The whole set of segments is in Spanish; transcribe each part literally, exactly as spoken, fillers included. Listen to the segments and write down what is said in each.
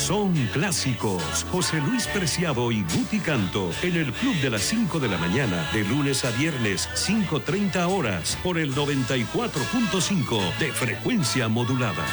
Son clásicos. José Luis Preciado y Guti Canto en el Club de las cinco de la mañana, de lunes a viernes, cinco treinta horas, por el noventa y cuatro punto cinco de frecuencia modulada.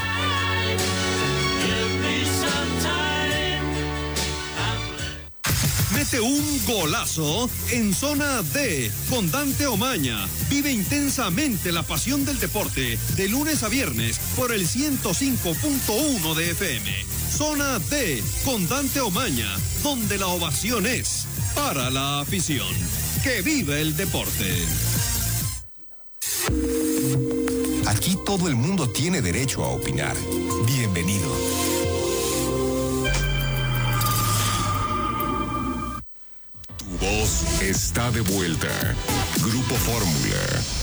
Mete un golazo en Zona D con Dante Omaña. Vive intensamente la pasión del deporte de lunes a viernes por el ciento cinco punto uno de F M. Zona D con Dante Omaña, donde la ovación es para la afición. ¡Que vive el deporte! Aquí todo el mundo tiene derecho a opinar. Bienvenido. Tu voz está de vuelta. Grupo Fórmula.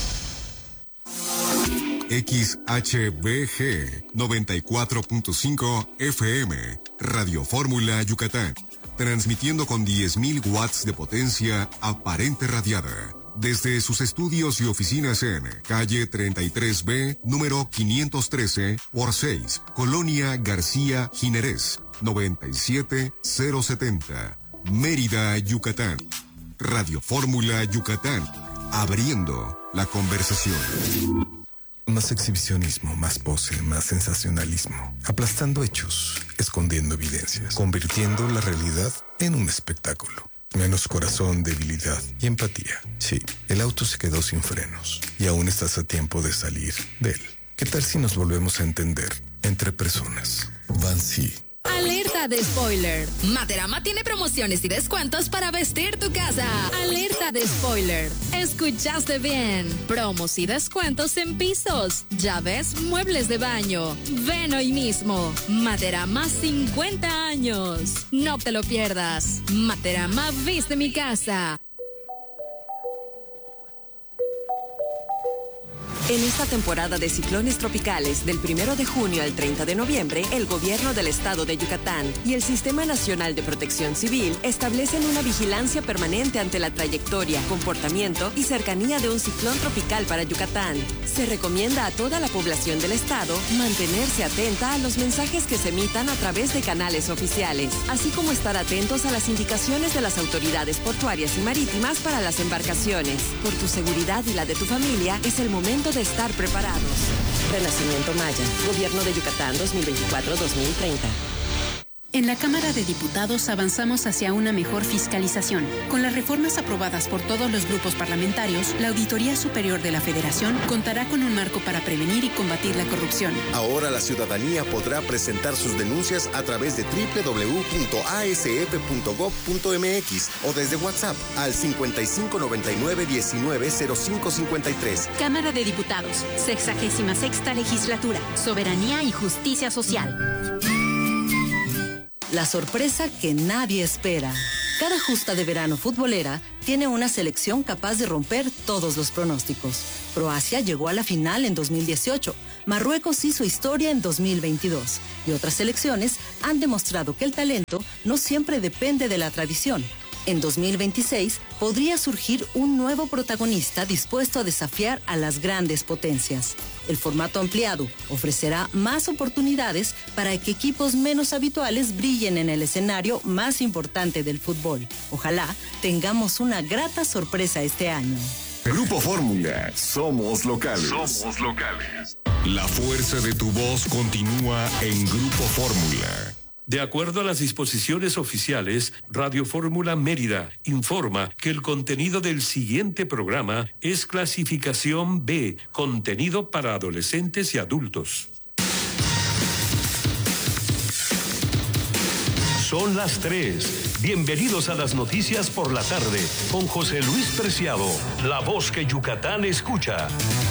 X H B G noventa y cuatro punto cinco F M, Radio Fórmula Yucatán, transmitiendo con diez mil watts de potencia aparente radiada, desde sus estudios y oficinas en calle treinta y tres B, número quinientos trece por seis, Colonia García Jiménez, noventa y siete mil setenta, Mérida, Yucatán. Radio Fórmula Yucatán, abriendo la conversación. Más exhibicionismo, más pose, más sensacionalismo. Aplastando hechos, escondiendo evidencias, convirtiendo la realidad en un espectáculo. Menos corazón, debilidad y empatía. Sí, el auto se quedó sin frenos y aún estás a tiempo de salir de él. ¿Qué tal si nos volvemos a entender entre personas? Vancy. Alerta de spoiler. Materama tiene promociones y descuentos para vestir tu casa. Alerta de spoiler. Escuchaste bien. Promos y descuentos en pisos, llaves, muebles de baño. Ven hoy mismo. Materama cincuenta años. No te lo pierdas. Materama viste mi casa. En esta temporada de ciclones tropicales, del primero de junio al treinta de noviembre, el Gobierno del Estado de Yucatán y el Sistema Nacional de Protección Civil establecen una vigilancia permanente ante la trayectoria, comportamiento y cercanía de un ciclón tropical para Yucatán. Se recomienda a toda la población del Estado mantenerse atenta a los mensajes que se emitan a través de canales oficiales, así como estar atentos a las indicaciones de las autoridades portuarias y marítimas para las embarcaciones. Por tu seguridad y la de tu familia, es el momento de de estar preparados. Renacimiento Maya, Gobierno de Yucatán dos mil veinticuatro a dos mil treinta. En la Cámara de Diputados avanzamos hacia una mejor fiscalización. Con las reformas aprobadas por todos los grupos parlamentarios, la Auditoría Superior de la Federación contará con un marco para prevenir y combatir la corrupción. Ahora la ciudadanía podrá presentar sus denuncias a través de doble u doble u doble u punto a s f punto gob punto m x o desde WhatsApp al cincuenta y cinco noventa y nueve diecinueve cero cinco cincuenta y tres. Cámara de Diputados, sexagésima sexta legislatura, soberanía y justicia social. La sorpresa que nadie espera. Cada justa de verano futbolera tiene una selección capaz de romper todos los pronósticos. Croacia llegó a la final en dos mil dieciocho, Marruecos hizo historia en dos mil veintidós y otras selecciones han demostrado que el talento no siempre depende de la tradición. En dos mil veintiséis podría surgir un nuevo protagonista dispuesto a desafiar a las grandes potencias. El formato ampliado ofrecerá más oportunidades para que equipos menos habituales brillen en el escenario más importante del fútbol. Ojalá tengamos una grata sorpresa este año. Grupo Fórmula, somos locales. Somos locales. La fuerza de tu voz continúa en Grupo Fórmula. De acuerdo a las disposiciones oficiales, Radio Fórmula Mérida informa que el contenido del siguiente programa es clasificación B, contenido para adolescentes y adultos. Son las tres. Bienvenidos a las noticias por la tarde con José Luis Preciado, la voz que Yucatán escucha.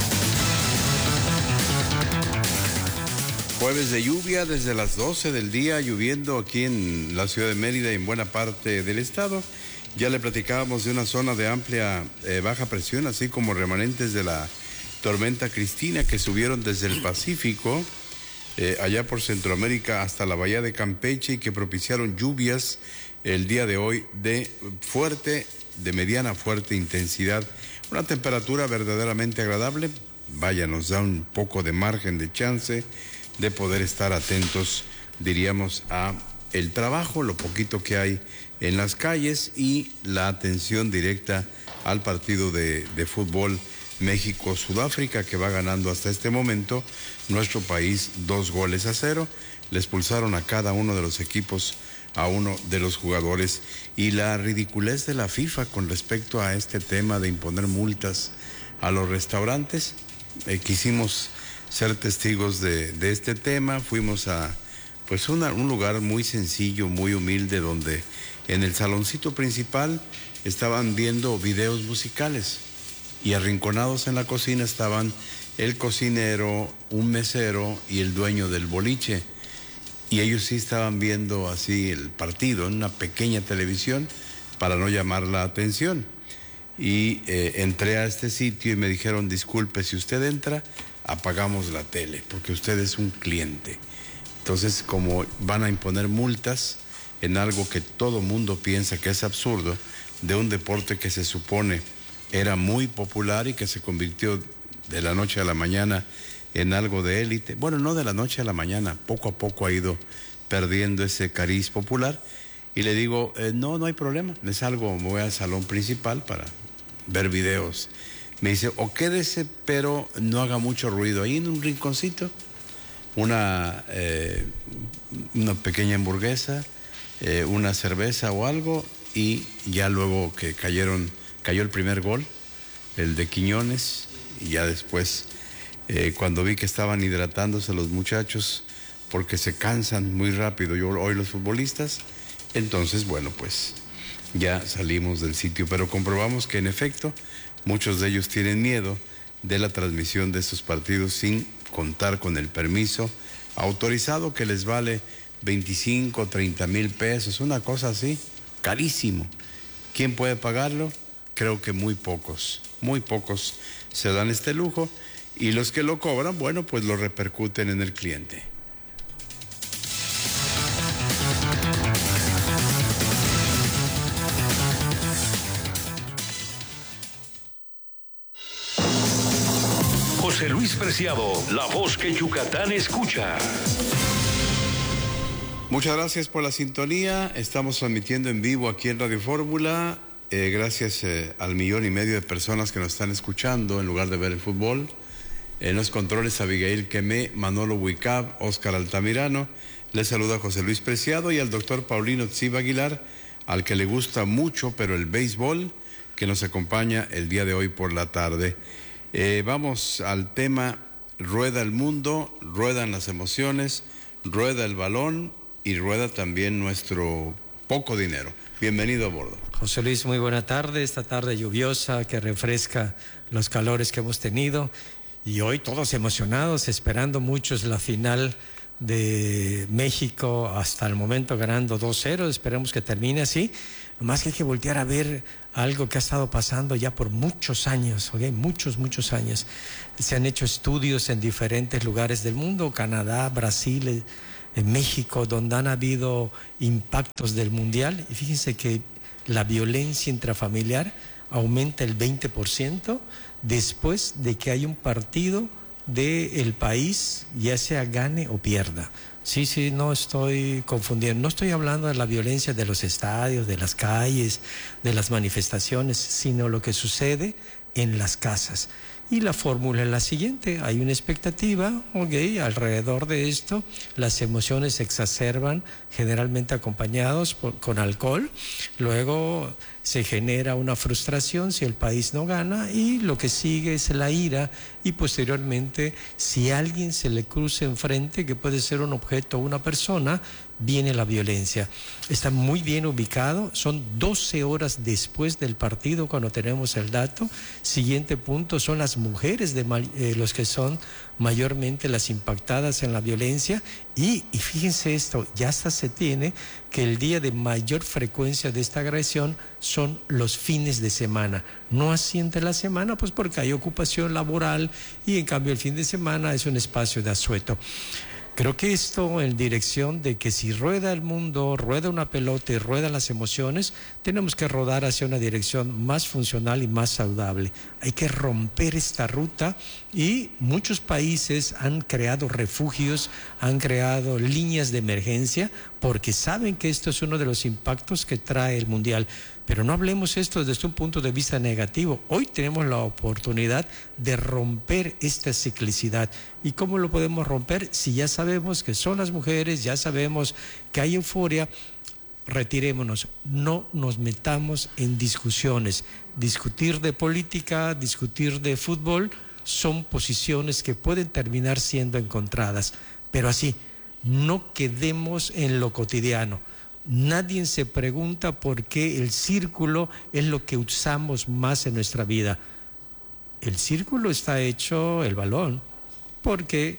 Jueves de lluvia desde las doce del día, lloviendo aquí en la ciudad de Mérida y en buena parte del estado. Ya le platicábamos de una zona de amplia eh, baja presión, así como remanentes de la tormenta Cristina que subieron desde el Pacífico, eh, allá por Centroamérica hasta la bahía de Campeche y que propiciaron lluvias el día de hoy de fuerte, de mediana fuerte intensidad. Una temperatura verdaderamente agradable. Vaya, nos da un poco de margen de chance de poder estar atentos, diríamos, a el trabajo, lo poquito que hay en las calles y la atención directa al partido de, de fútbol México-Sudáfrica, que va ganando hasta este momento nuestro país dos goles a cero. Le expulsaron a cada uno de los equipos a uno de los jugadores, y la ridiculez de la FIFA con respecto a este tema de imponer multas a los restaurantes. Eh, quisimos ser testigos de, de este tema. Fuimos a pues una, un lugar muy sencillo, muy humilde, donde en el saloncito principal estaban viendo videos musicales, y arrinconados en la cocina estaban el cocinero, un mesero y el dueño del boliche. Y ellos sí estaban viendo así el partido en una pequeña televisión para no llamar la atención. Y eh, entré a este sitio y me dijeron: disculpe, si usted entra, apagamos la tele, porque usted es un cliente. Entonces, como van a imponer multas en algo que todo mundo piensa que es absurdo, de un deporte que se supone era muy popular y que se convirtió de la noche a la mañana en algo de élite. Bueno, no de la noche a la mañana, poco a poco ha ido perdiendo ese cariz popular. Y le digo, eh, no, no hay problema, me salgo, me voy al salón principal para ver videos. Me dice, o quédese, pero no haga mucho ruido. Ahí en un rinconcito, una, eh, una pequeña hamburguesa, eh, una cerveza o algo, y ya luego que cayeron, cayó el primer gol, el de Quiñones, y ya después, eh, cuando vi que estaban hidratándose los muchachos, porque se cansan muy rápido yo, hoy los futbolistas, entonces, bueno, pues ya salimos del sitio, pero comprobamos que en efecto muchos de ellos tienen miedo de la transmisión de estos partidos sin contar con el permiso autorizado, que les vale veinticinco, treinta mil pesos, una cosa así, carísimo. ¿Quién puede pagarlo? Creo que muy pocos, muy pocos se dan este lujo, y los que lo cobran, bueno, pues lo repercuten en el cliente. José Luis Preciado, la voz que Yucatán escucha. Muchas gracias por la sintonía. Estamos transmitiendo en vivo aquí en Radio Fórmula. Eh, gracias eh, al millón y medio de personas que nos están escuchando en lugar de ver el fútbol. En los controles, Abigail Quemé, Manolo Huicab, Óscar Altamirano. Les saluda José Luis Preciado, y al doctor Paulino Tsiba Aguilar, al que le gusta mucho, pero el béisbol, que nos acompaña el día de hoy por la tarde. Eh, vamos al tema: rueda el mundo, ruedan las emociones, rueda el balón y rueda también nuestro poco dinero. Bienvenido a bordo. José Luis, muy buena tarde, esta tarde lluviosa que refresca los calores que hemos tenido, y hoy todos emocionados, esperando muchos la final de México, hasta el momento ganando dos cero, esperemos que termine así. Nomás que hay que voltear a ver algo que ha estado pasando ya por muchos años, ¿okay? Muchos, muchos años. Se han hecho estudios en diferentes lugares del mundo, Canadá, Brasil, en México, donde han habido impactos del mundial, y fíjense que la violencia intrafamiliar aumenta el veinte por ciento después de que hay un partido del país, ya sea gane o pierda. Sí, sí, no estoy confundiendo, no estoy hablando de la violencia de los estadios, de las calles, de las manifestaciones, sino lo que sucede en las casas. Y la fórmula es la siguiente: hay una expectativa, ok, alrededor de esto, las emociones se exacerban, generalmente acompañados por, con alcohol, luego se genera una frustración si el país no gana, y lo que sigue es la ira, y posteriormente, si alguien se le cruza enfrente, que puede ser un objeto o una persona, viene la violencia. Está muy bien ubicado, son doce horas después del partido cuando tenemos el dato. Siguiente punto, son las mujeres de eh, los que son mayormente las impactadas en la violencia, y, y fíjense esto, ya hasta se tiene que el día de mayor frecuencia de esta agresión son los fines de semana, no así entre la semana, pues porque hay ocupación laboral, y en cambio el fin de semana es un espacio de asueto. Creo que esto en dirección de que si rueda el mundo, rueda una pelota y ruedan las emociones, tenemos que rodar hacia una dirección más funcional y más saludable. Hay que romper esta ruta y muchos países han creado refugios, han creado líneas de emergencia porque saben que esto es uno de los impactos que trae el Mundial. Pero no hablemos esto desde un punto de vista negativo. Hoy tenemos la oportunidad de romper esta ciclicidad. ¿Y cómo lo podemos romper? Si ya sabemos que son las mujeres, ya sabemos que hay euforia, retirémonos, no nos metamos en discusiones. Discutir de política, discutir de fútbol, son posiciones que pueden terminar siendo encontradas. Pero así, no quedemos en lo cotidiano. Nadie se pregunta por qué el círculo es lo que usamos más en nuestra vida. El círculo está hecho, el balón, porque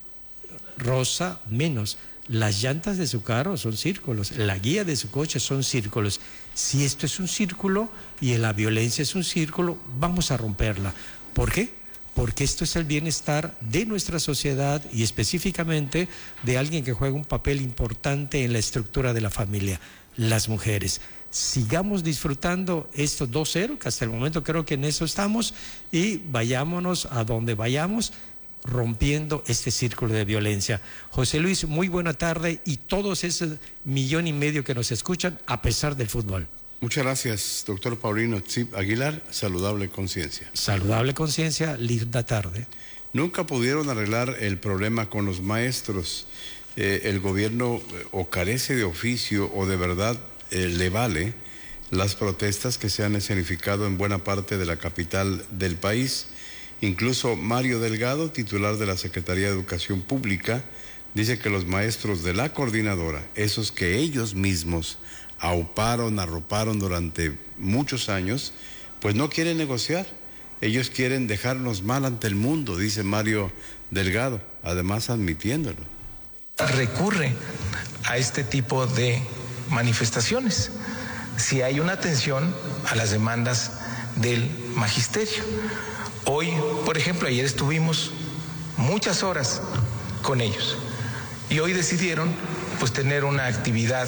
rosa menos. Las llantas de su carro son círculos, la guía de su coche son círculos. Si esto es un círculo y la violencia es un círculo, vamos a romperla. ¿Por qué? Porque esto es el bienestar de nuestra sociedad y específicamente de alguien que juega un papel importante en la estructura de la familia, las mujeres. Sigamos disfrutando estos dos cero, que hasta el momento creo que en eso estamos, y vayámonos a donde vayamos, rompiendo este círculo de violencia. José Luis, muy buena tarde y todos ese millón y medio que nos escuchan a pesar del fútbol. Muchas gracias, doctor Paulino Tzip Aguilar. Saludable conciencia. Saludable conciencia, linda tarde. Nunca pudieron arreglar el problema con los maestros. Eh, el gobierno o carece de oficio o de verdad eh, le vale las protestas que se han escenificado en buena parte de la capital del país. Incluso Mario Delgado, titular de la Secretaría de Educación Pública, dice que los maestros de la coordinadora, esos que ellos mismos auparon, arroparon durante muchos años, pues no quieren negociar. Ellos quieren dejarnos mal ante el mundo, dice Mario Delgado, además admitiéndolo. Recurre a este tipo de manifestaciones si hay una atención a las demandas del magisterio. Hoy, por ejemplo, ayer estuvimos muchas horas con ellos y hoy decidieron pues tener una actividad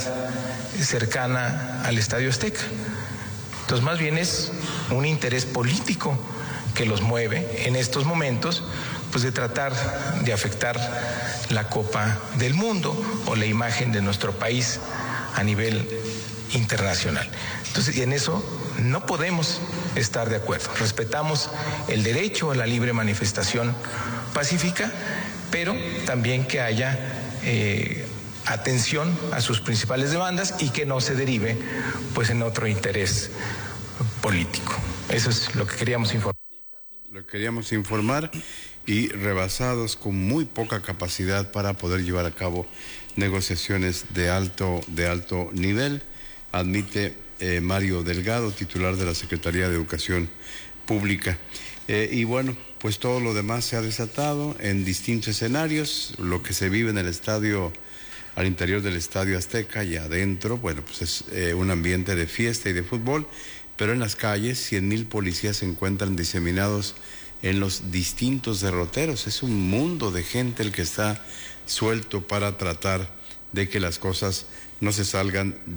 cercana al Estadio Azteca. Entonces, más bien es un interés político que los mueve en estos momentos, pues de tratar de afectar la Copa del Mundo o la imagen de nuestro país a nivel internacional. Entonces, y en eso no podemos estar de acuerdo. Respetamos el derecho a la libre manifestación pacífica, pero también que haya eh, atención a sus principales demandas y que no se derive pues en otro interés político. Eso es lo que queríamos informar. Lo queríamos informar y rebasados con muy poca capacidad para poder llevar a cabo negociaciones de alto, de alto nivel, admite eh, Mario Delgado, titular de la Secretaría de Educación Pública. Eh, y bueno, pues todo lo demás se ha desatado en distintos escenarios, lo que se vive en el estadio, al interior del Estadio Azteca y adentro, bueno, pues es eh, un ambiente de fiesta y de fútbol, pero en las calles cien mil policías se encuentran diseminados en los distintos derroteros. Es un mundo de gente el que está suelto para tratar de que las cosas no se salgan